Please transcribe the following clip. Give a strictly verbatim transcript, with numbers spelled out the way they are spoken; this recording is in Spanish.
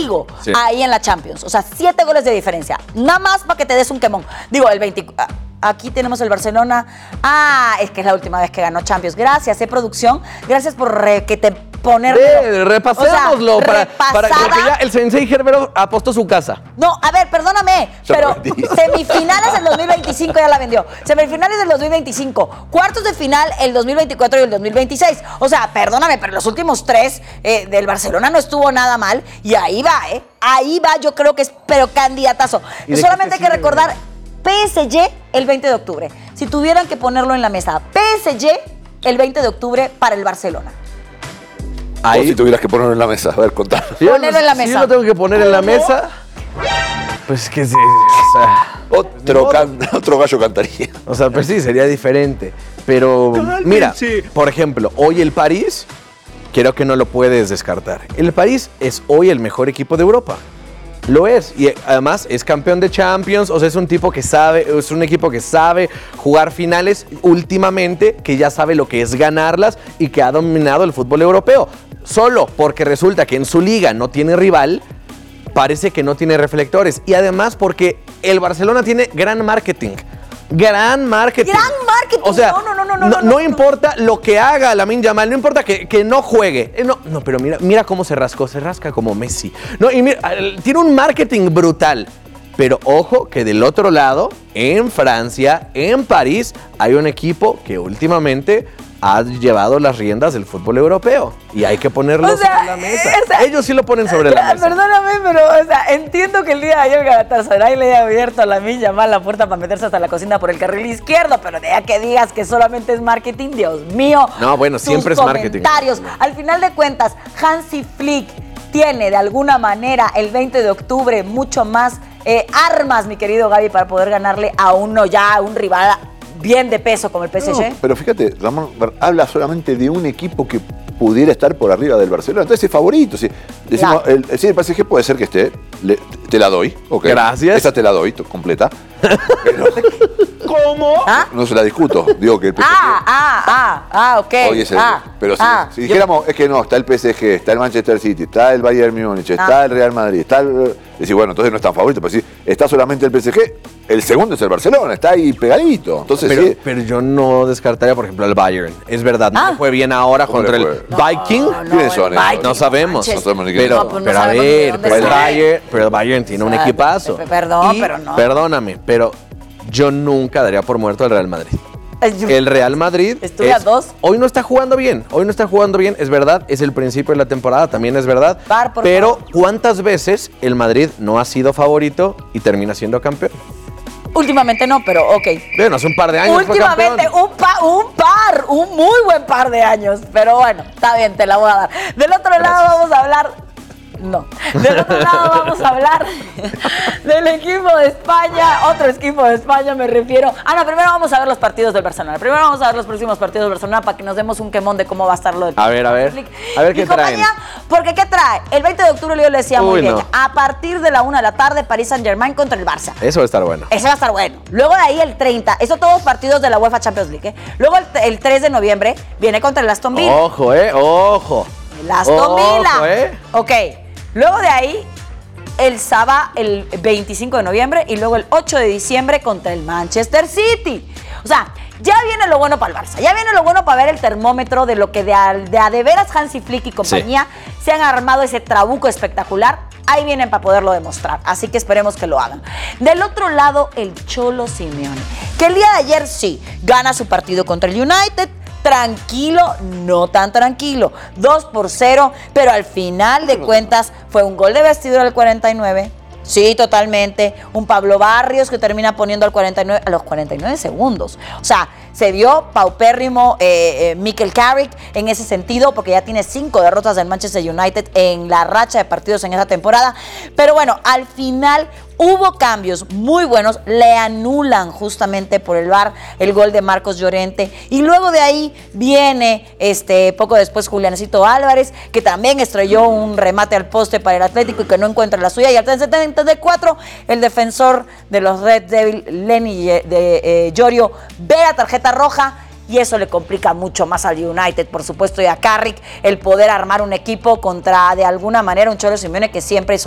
algo sí. ahí en la Champions. O sea, siete goles de diferencia. Nada más para que te des un quemón. Digo, el veinte... Aquí tenemos el Barcelona. Ah, es que es la última vez que ganó Champions. Gracias, eh, producción. Gracias por re, que te ponerlo. Ve, repasémoslo. O sea, para, para que ya el Sensei Gerbero apostó su casa. No, a ver, perdóname, pero semifinales del dos mil veinticinco ya la vendió. Semifinales del dos mil veinticinco. Cuartos de final el dos mil veinticuatro y el dos mil veintiséis. O sea, perdóname, pero los últimos tres eh, del Barcelona no estuvo nada mal. Y ahí va, ¿eh? Ahí va, yo creo que es, pero candidatazo. Solamente hay que recordar... P S G el veinte de octubre. Si tuvieran que ponerlo en la mesa, P S G el veinte de octubre para el Barcelona. Ahí. O si tuvieras que ponerlo en la mesa, a ver, contar. Si Ponerlo en la mesa. Si yo lo tengo que poner en la mesa, pues que sí, o sea, otro, can, otro gallo cantaría. O sea, pues sí, sería diferente. Pero Cálmense. Mira, por ejemplo, hoy el París, creo que no lo puedes descartar. El París es hoy el mejor equipo de Europa. Lo es, y además es campeón de Champions, o sea, es un tipo que sabe, es un equipo que sabe jugar finales últimamente, que ya sabe lo que es ganarlas y que ha dominado el fútbol europeo. Solo porque resulta que en su liga no tiene rival, parece que no tiene reflectores. Y además porque el Barcelona tiene gran marketing. Gran marketing. Gran marketing. O sea, no, no, no, no, no, no, no, no importa lo que haga Lamine Yamal, no importa que, que no juegue. Eh, no, no, pero mira, mira cómo se rascó, se rasca como Messi. No, y mira, tiene un marketing brutal. Pero ojo que del otro lado, en Francia, en París, hay un equipo que últimamente ha llevado las riendas del fútbol europeo. Y hay que ponerlo o sea, sobre la mesa. O sea, ellos sí lo ponen sobre la mesa. Perdóname, pero o sea, entiendo que el día de ayer Galatasaray le haya abierto a Lamine Yamal la puerta para meterse hasta la cocina por el carril izquierdo, pero de ya que digas que solamente es marketing, Dios mío. No, bueno, siempre es marketing. Comentarios. Al final de cuentas, Hansi Flick tiene de alguna manera el veinte de octubre mucho más eh, armas, mi querido Gaby, para poder ganarle a uno ya, a un rival bien de peso como el P S G. No, pero fíjate, Ramón habla solamente de un equipo que pudiera estar por arriba del Barcelona. Entonces es favorito. Si decimos, claro. el, el, sí, el P S G puede ser que esté, le, te la doy. Okay. Gracias. Esa te la doy, completa. Pero, ¿cómo? ¿Ah? No se la discuto. Digo que el P S G... Ah, ah, ah, ah, ok. Hoy es el, ah, pero si, ah, si dijéramos, yo... es que no, está el P S G, está el Manchester City, está el Bayern Múnich, está ah. el Real Madrid, está el... Decir, bueno, entonces no es tan favorito, pero si está solamente el P S G, el segundo es el Barcelona, está ahí pegadito. Entonces, pero, sí. pero yo no descartaría, por ejemplo, al Bayern. Es verdad, no ah. fue bien ahora contra el no, Viking. No, no, ¿Quiénes son Viking, no sabemos. No sabemos ni pero, no, pues no pero a ver, pero el, Bayern, pero el Bayern tiene un equipazo. Perdón, y, pero no. Perdóname, pero yo nunca daría por muerto al Real Madrid. El Real Madrid Estuve a dos. Hoy no está jugando bien, hoy no está jugando bien, es verdad, es el principio de la temporada, también es verdad. Par, por pero favor. ¿cuántas veces el Madrid no ha sido favorito y termina siendo campeón? Últimamente no, pero ok. Bueno, hace un par de años Últimamente un, pa, un par, un muy buen par de años. Pero bueno, está bien, te la voy a dar. Del otro Gracias. lado vamos a hablar... No. Del otro lado vamos a hablar del equipo de España. Otro equipo de España me refiero. Ah, no, primero vamos a ver los partidos del Barcelona. Primero vamos a ver los próximos partidos del Barcelona para que nos demos un quemón de cómo va a estar lo del A ver, a ver. A ver qué traen. Porque ¿qué trae? El veinte de octubre yo le decía Uy, muy bien. No. A partir de la una de la tarde, París Saint-Germain contra el Barça. Eso va a estar bueno. Eso va a estar bueno. Luego de ahí el treinta. Eso todos partidos de la UEFA Champions League. ¿eh? Luego el, el tres de noviembre viene contra el Aston Villa. Ojo, eh, ojo. El Aston ojo, Villa. Eh. Ok. Luego de ahí, el sábado, el veinticinco de noviembre y luego el ocho de diciembre contra el Manchester City. O sea, ya viene lo bueno para el Barça, ya viene lo bueno para ver el termómetro de lo que de a de, a de veras Hansi Flick y compañía sí. se han armado ese trabuco espectacular. Ahí vienen para poderlo demostrar, así que esperemos que lo hagan. Del otro lado, el Cholo Simeone, que el día de ayer sí, gana su partido contra el United. Tranquilo, no tan tranquilo, dos por cero, pero al final de cuentas fue un gol de vestidura al cuarenta y nueve, sí, totalmente, un Pablo Barrios que termina poniendo al cuarenta y nueve, a los cuarenta y nueve segundos, o sea, se vio paupérrimo eh, eh, Mikel Carrick en ese sentido, porque ya tiene cinco derrotas del Manchester United en la racha de partidos en esa temporada, pero bueno, al final hubo cambios muy buenos, le anulan justamente por el V A R el gol de Marcos Llorente y luego de ahí viene este poco después Juliancito Álvarez, que también estrelló un remate al poste para el Atlético y que no encuentra la suya, y al setenta y cuatro el defensor de los Red Devils, Lenny de eh, Llorio, ve la tarjeta roja. Y eso le complica mucho más al United, por supuesto, y a Carrick el poder armar un equipo contra, de alguna manera, un Cholo Simeone que siempre